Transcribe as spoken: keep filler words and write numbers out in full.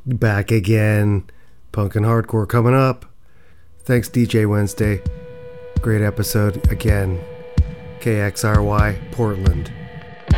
Back again. Punk and hardcore coming up. Thanks, D J Wednesday. Great episode again. K X R Y, Portland.